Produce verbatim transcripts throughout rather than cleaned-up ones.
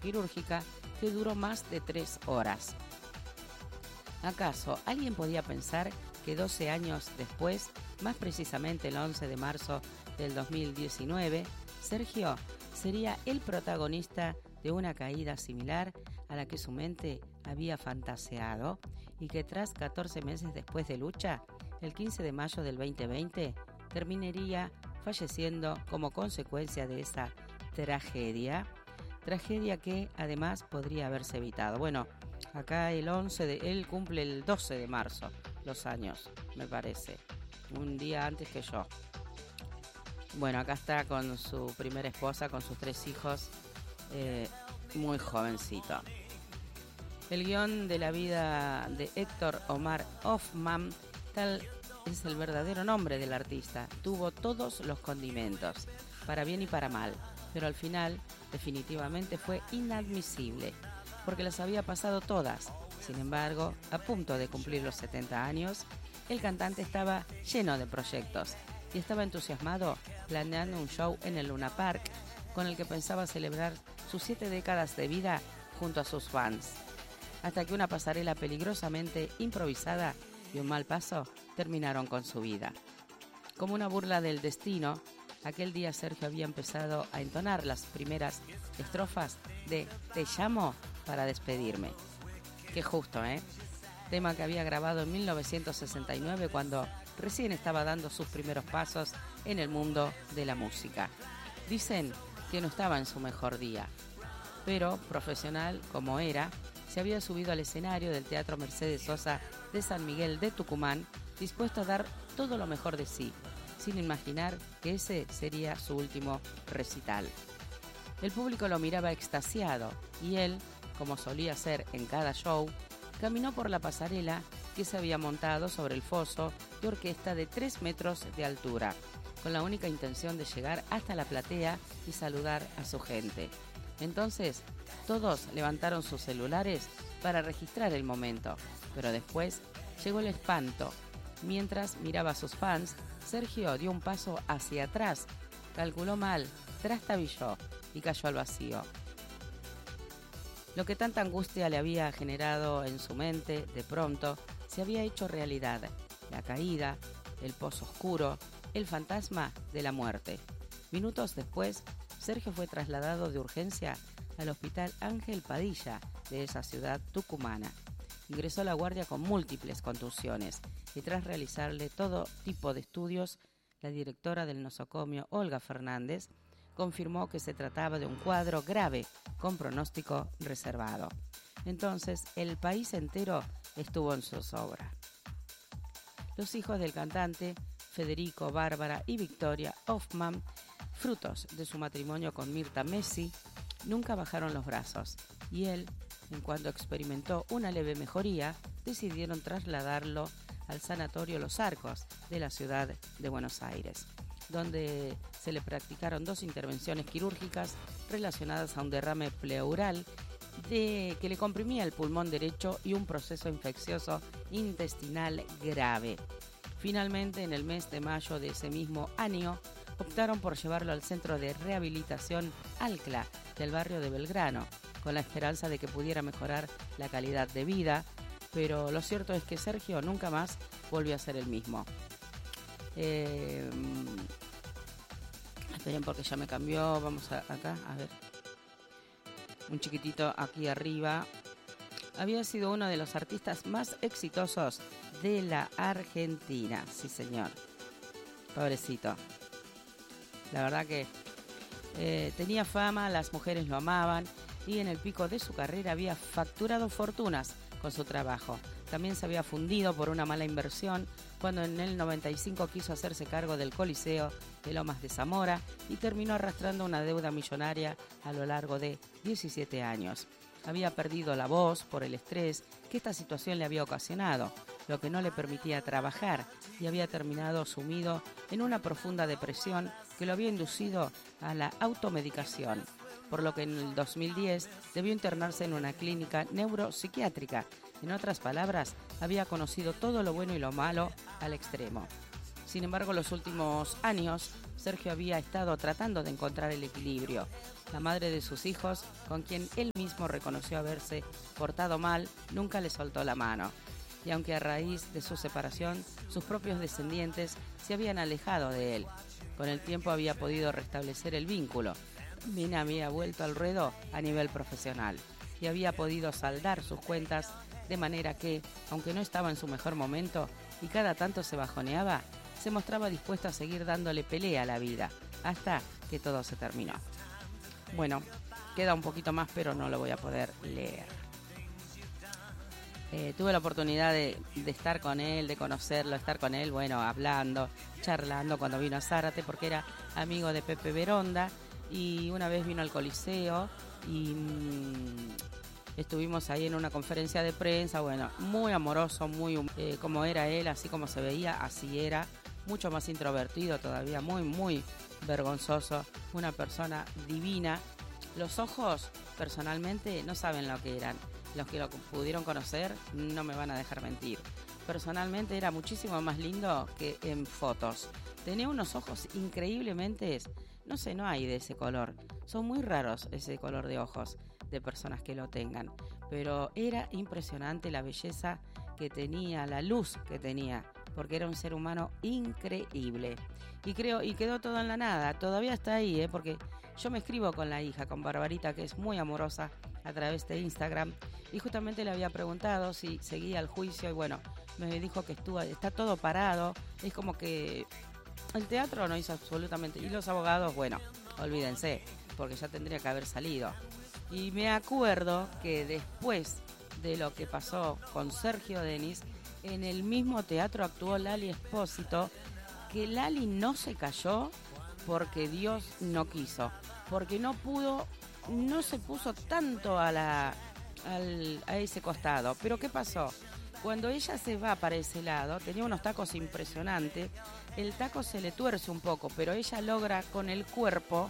quirúrgica que duró más de tres horas. ¿Acaso alguien podía pensar que doce años después, más precisamente el once de marzo del dos mil diecinueve, Sergio sería el protagonista de una caída similar a la que su mente había fantaseado y que tras catorce meses después de lucha, el quince de mayo del veinte veinte, terminaría falleciendo como consecuencia de esa tragedia? Tragedia que además podría haberse evitado. Bueno, acá el once de él cumple el doce de marzo los años, me parece, un día antes que yo. Bueno, acá está con su primera esposa, con sus tres hijos, eh, muy jovencito. El guión de la vida de Héctor Omar Hoffman, tal es el verdadero nombre del artista, tuvo todos los condimentos, para bien y para mal, pero al final definitivamente fue inadmisible, porque las había pasado todas. Sin embargo, a punto de cumplir los setenta años, el cantante estaba lleno de proyectos y estaba entusiasmado planeando un show en el Luna Park con el que pensaba celebrar sus siete décadas de vida junto a sus fans, hasta que una pasarela peligrosamente improvisada y un mal paso terminaron con su vida. Como una burla del destino, aquel día Sergio había empezado a entonar las primeras estrofas de Te llamo para despedirme. Qué justo, ¿eh? Tema que había grabado en mil novecientos sesenta y nueve cuando recién estaba dando sus primeros pasos en el mundo de la música. Dicen que no estaba en su mejor día, pero profesional como era, se había subido al escenario del Teatro Mercedes Sosa de San Miguel de Tucumán, dispuesto a dar todo lo mejor de sí, sin imaginar que ese sería su último recital. El público lo miraba extasiado y él, como solía hacer en cada show, caminó por la pasarela que se había montado sobre el foso de orquesta de tres metros de altura, con la única intención de llegar hasta la platea y saludar a su gente. Entonces, todos levantaron sus celulares para registrar el momento, pero después llegó el espanto. Mientras miraba a sus fans, Sergio dio un paso hacia atrás, calculó mal, trastabilló y cayó al vacío. Lo que tanta angustia le había generado en su mente, de pronto, se había hecho realidad. La caída, el pozo oscuro, el fantasma de la muerte. Minutos después, Sergio fue trasladado de urgencia al Hospital Ángel Padilla de esa ciudad tucumana. Ingresó a la guardia con múltiples contusiones y tras realizarle todo tipo de estudios, la directora del nosocomio, Olga Fernández, confirmó que se trataba de un cuadro grave con pronóstico reservado. Entonces, el país entero estuvo en zozobra. Los hijos del cantante, Federico, Bárbara y Victoria Hoffman, frutos de su matrimonio con Mirta Messi, nunca bajaron los brazos y él, en cuanto experimentó una leve mejoría, decidieron trasladarlo al Sanatorio Los Arcos de la ciudad de Buenos Aires, donde se le practicaron dos intervenciones quirúrgicas relacionadas a un derrame pleural de, que le comprimía el pulmón derecho y un proceso infeccioso intestinal grave. Finalmente, en el mes de mayo de ese mismo año, optaron por llevarlo al centro de rehabilitación Alcla del barrio de Belgrano, con la esperanza de que pudiera mejorar la calidad de vida, pero lo cierto es que Sergio nunca más volvió a ser el mismo. Eh, esperen porque ya me cambió, vamos a, acá, a ver, un chiquitito aquí arriba. Había sido uno de los artistas más exitosos de la Argentina, sí señor, pobrecito. La verdad que eh, tenía fama, las mujeres lo amaban y en el pico de su carrera había facturado fortunas con su trabajo. También se había fundido por una mala inversión cuando en el noventa y cinco quiso hacerse cargo del Coliseo de Lomas de Zamora y terminó arrastrando una deuda millonaria a lo largo de diecisiete años. Había perdido la voz por el estrés que esta situación le había ocasionado, lo que no le permitía trabajar, y había terminado sumido en una profunda depresión que lo había inducido a la automedicación, por lo que en el dos mil diez debió internarse en una clínica neuropsiquiátrica. En otras palabras, había conocido todo lo bueno y lo malo al extremo. Sin embargo, los últimos años, Sergio había estado tratando de encontrar el equilibrio La madre de sus hijos, con quien él mismo reconoció haberse portado mal, nunca le soltó la mano. Y aunque a raíz de su separación, sus propios descendientes se habían alejado de él, con el tiempo había podido restablecer el vínculo. También había vuelto al ruedo a nivel profesional y había podido saldar sus cuentas de manera que, aunque no estaba en su mejor momento y cada tanto se bajoneaba, se mostraba dispuesto a seguir dándole pelea a la vida, hasta que todo se terminó. Bueno, queda un poquito más, pero no lo voy a poder leer. Eh, tuve la oportunidad de, de estar con él, de conocerlo, estar con él, bueno, hablando, charlando cuando vino a Zárate, porque era amigo de Pepe Beronda, y una vez vino al Coliseo y mmm, estuvimos ahí en una conferencia de prensa, bueno, muy amoroso, muy eh, como era él, así como se veía, así era, mucho más introvertido todavía, muy, muy vergonzoso, una persona divina. Los ojos, personalmente, no saben lo que eran. Los que lo pudieron conocer no me van a dejar mentir. Personalmente era muchísimo más lindo que en fotos. Tenía unos ojos increíblemente, no sé, no hay de ese color. Son muy raros ese color de ojos de personas que lo tengan. Pero era impresionante la belleza que tenía, la luz que tenía, porque era un ser humano increíble. Y creo, y quedó todo en la nada. Todavía está ahí, ¿eh? Porque yo me escribo con la hija, con Barbarita, que es muy amorosa, a través de Instagram, y justamente le había preguntado si seguía el juicio, y bueno, me dijo que estuvo, está todo parado, es como que el teatro no hizo absolutamente, y los abogados, bueno, olvídense, porque ya tendría que haber salido. Y me acuerdo que después de lo que pasó con Sergio Denis, en el mismo teatro actuó Lali Espósito, que Lali no se cayó porque Dios no quiso, porque no pudo, no se puso tanto a la al, a ese costado. Pero ¿qué pasó? Cuando ella se va para ese lado, tenía unos tacos impresionantes, el taco se le tuerce un poco, pero ella logra con el cuerpo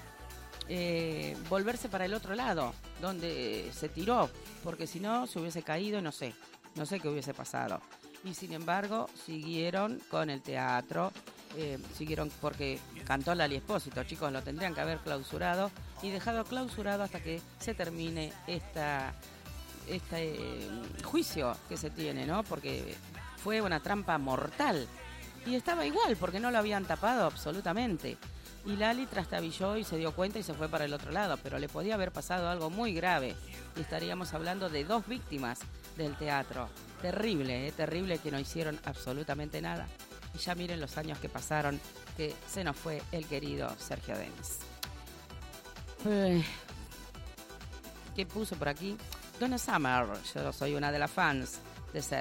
eh, volverse para el otro lado, donde se tiró, porque si no se hubiese caído y no sé, no sé qué hubiese pasado. Y sin embargo, siguieron con el teatro, eh, siguieron porque cantó Lali Espósito, chicos, lo tendrían que haber clausurado y dejado clausurado hasta que se termine esta, este eh, juicio que se tiene, ¿no? Porque fue una trampa mortal y estaba igual porque no lo habían tapado absolutamente. Y Lali trastabilló y se dio cuenta y se fue para el otro lado, pero le podía haber pasado algo muy grave y estaríamos hablando de dos víctimas del teatro. Terrible, ¿eh? Terrible, que no hicieron absolutamente nada. Y ya miren los años que pasaron, que se nos fue el querido Sergio Denis. Eh, ¿Qué puso por aquí? Donna Summer, yo soy una de las fans de Sergio.